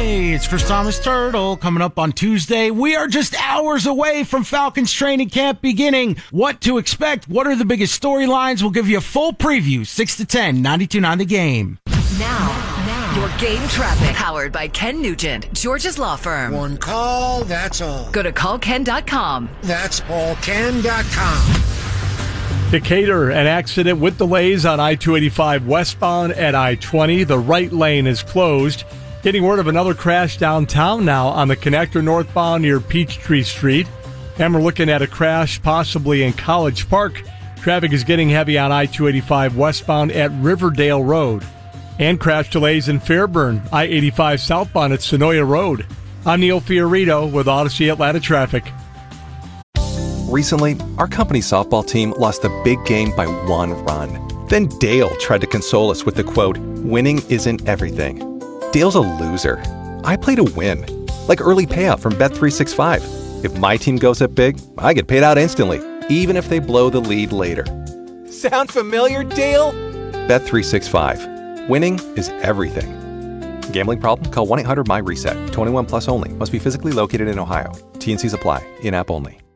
Hey, it's Chris Thomas Turtle coming up on Tuesday. We are just hours away from Falcons training camp beginning. What to expect? What are the biggest storylines? We'll give you a full preview, 6 to 10, 92.9 The Game. Now, your game traffic. Powered by Ken Nugent, George's Law Firm. One call, that's all. Go to callken.com. That's allken.com. Decatur, an accident with delays on I-285 westbound at I-20. The right lane is closed. Getting word of another crash downtown now on the connector northbound near Peachtree Street. And we're looking at a crash possibly in College Park. Traffic is getting heavy on I-285 westbound at Riverdale Road. And crash delays in Fairburn, I-85 southbound at Sonoya Road. I'm Neil Fiorito with Odyssey Atlanta Traffic. Recently, our company softball team lost a big game by 1 run. Then Dale tried to console us with the quote, "Winning isn't everything." Dale's a loser. I play to win, like early payout from Bet365. If my team goes up big, I get paid out instantly, even if they blow the lead later. Sound familiar, Dale? Bet365. Winning is everything. Gambling problem? Call 1-800-MY-RESET. 21 plus only. Must be physically located in Ohio. T&Cs apply. In-app only.